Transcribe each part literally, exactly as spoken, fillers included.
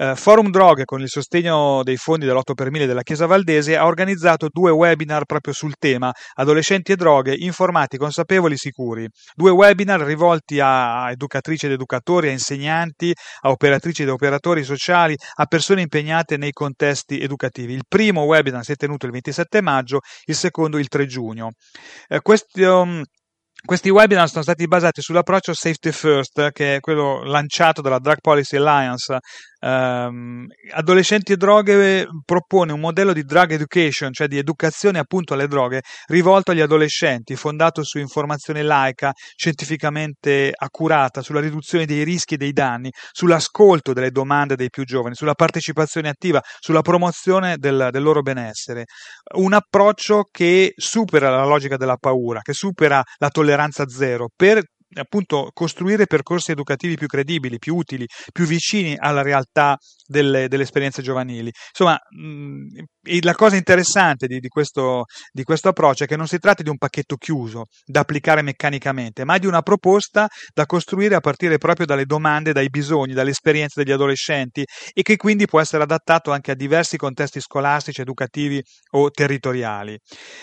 Eh, Forum Droghe, con il sostegno dei fondi dell'otto per mille della Chiesa Valdese, ha organizzato due webinar proprio sul tema adolescenti e droghe, informati, consapevoli, sicuri. Due webinar rivolti a educatrici ed educatori, a insegnanti, a operatrici ed operatori sociali, a persone impegnate nei contesti educativi. Il primo webinar si è tenuto il ventisette maggio, il secondo il tre giugno. Eh, questo, Questi webinar sono stati basati sull'approccio Safety First, che è quello lanciato dalla Drug Policy Alliance. Um, Adolescenti e droghe propone un modello di drug education, cioè di educazione appunto alle droghe, rivolto agli adolescenti, fondato su informazione laica, scientificamente accurata, sulla riduzione dei rischi e dei danni, sull'ascolto delle domande dei più giovani, sulla partecipazione attiva, sulla promozione del, del loro benessere. Un approccio che supera la logica della paura, che supera la tolleranza zero, per appunto costruire percorsi educativi più credibili, più utili, più vicini alla realtà delle, delle esperienze giovanili. Insomma, mh, la cosa interessante di, di, questo, di questo approccio è che non si tratta di un pacchetto chiuso da applicare meccanicamente, ma di una proposta da costruire a partire proprio dalle domande, dai bisogni, dalle esperienze degli adolescenti, e che quindi può essere adattato anche a diversi contesti scolastici, educativi o territoriali.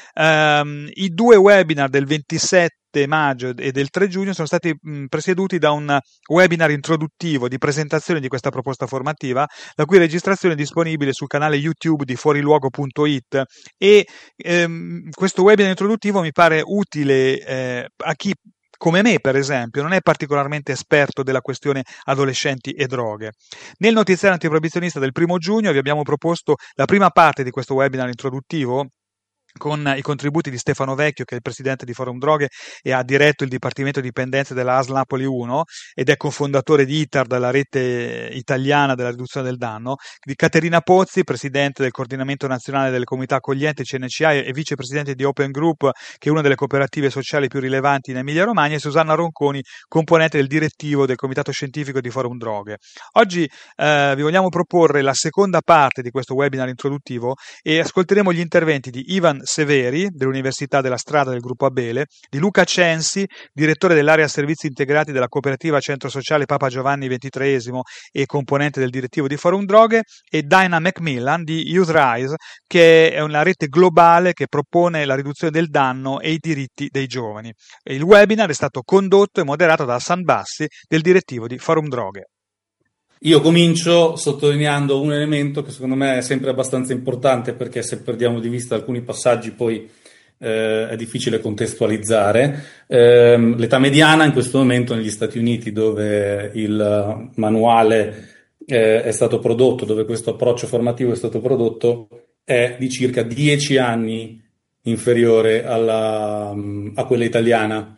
Um, I due webinar del ventisette maggio e del tre giugno sono stati mh, presieduti da un webinar introduttivo di presentazione di questa proposta formativa, la cui registrazione è disponibile sul canale YouTube di fuoriluogo punto it, e ehm, questo webinar introduttivo mi pare utile eh, a chi come me, per esempio, non è particolarmente esperto della questione adolescenti e droghe. Nel notiziario antiproibizionista del primo giugno vi abbiamo proposto la prima parte di questo webinar introduttivo, con i contributi di Stefano Vecchio, che è il presidente di Forum Droghe e ha diretto il Dipartimento di Dipendenze della A S L Napoli uno ed è cofondatore di I T A R, della rete italiana della riduzione del danno, di Caterina Pozzi, presidente del Coordinamento Nazionale delle Comunità Accoglienti C N C A e vicepresidente di Open Group, che è una delle cooperative sociali più rilevanti in Emilia Romagna, e Susanna Ronconi, componente del direttivo del Comitato Scientifico di Forum Droghe. Oggi eh, vi vogliamo proporre la seconda parte di questo webinar introduttivo e ascolteremo gli interventi di Ivan Severi, dell'Università della Strada del Gruppo Abele, di Luca Censi, direttore dell'area servizi integrati della cooperativa Centro Sociale Papa Giovanni ventitreesimo e componente del direttivo di Forum Droghe, e Dinah Macmillan di Youth Rise, che è una rete globale che propone la riduzione del danno e i diritti dei giovani. Il webinar è stato condotto e moderato da Hassan Bassi, del direttivo di Forum Droghe. Io comincio sottolineando un elemento che secondo me è sempre abbastanza importante, perché se perdiamo di vista alcuni passaggi poi eh, è difficile contestualizzare. Eh, l'età mediana in questo momento negli Stati Uniti, dove il manuale eh, è stato prodotto, dove questo approccio formativo è stato prodotto, è di circa dieci anni inferiore alla, a quella italiana.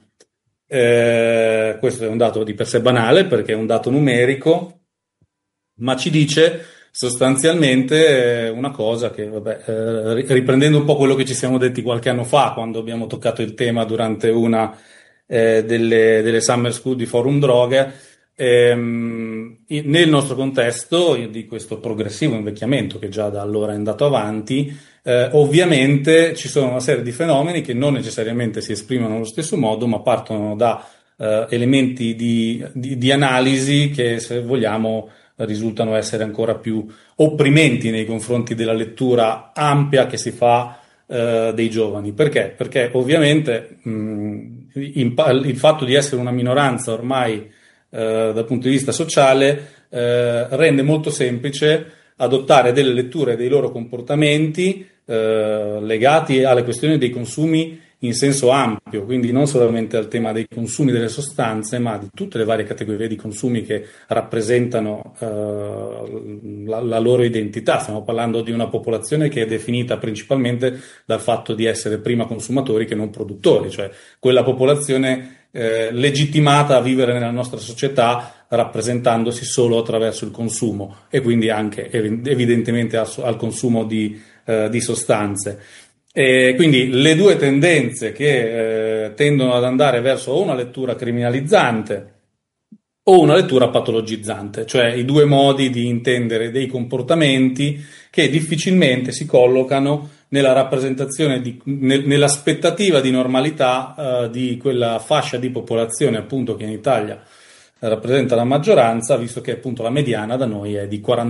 Eh, questo è un dato di per sé banale, perché è un dato numerico, ma ci dice sostanzialmente una cosa che, vabbè, eh, riprendendo un po' quello che ci siamo detti qualche anno fa, quando abbiamo toccato il tema durante una eh, delle, delle Summer School di Forum Droghe, ehm, nel nostro contesto di questo progressivo invecchiamento che già da allora è andato avanti, eh, ovviamente ci sono una serie di fenomeni che non necessariamente si esprimono allo stesso modo, ma partono da eh, elementi di, di, di analisi che, se vogliamo, risultano essere ancora più opprimenti nei confronti della lettura ampia che si fa eh, dei giovani. Perché? Perché ovviamente mh, in, il fatto di essere una minoranza ormai eh, dal punto di vista sociale eh, rende molto semplice adottare delle letture dei loro comportamenti eh, legati alle questioni dei consumi in senso ampio, quindi non solamente al tema dei consumi delle sostanze, ma di tutte le varie categorie di consumi che rappresentano eh, la, la loro identità. Stiamo parlando di una popolazione che è definita principalmente dal fatto di essere prima consumatori che non produttori, cioè quella popolazione eh, legittimata a vivere nella nostra società rappresentandosi solo attraverso il consumo, e quindi anche evidentemente al, al consumo di, eh, di sostanze. E quindi le due tendenze che eh, tendono ad andare verso o una lettura criminalizzante o una lettura patologizzante, cioè i due modi di intendere dei comportamenti che difficilmente si collocano nella rappresentazione, di, ne, nell'aspettativa di normalità eh, di quella fascia di popolazione, appunto, che in Italia rappresenta la maggioranza, visto che appunto la mediana da noi è di quaranta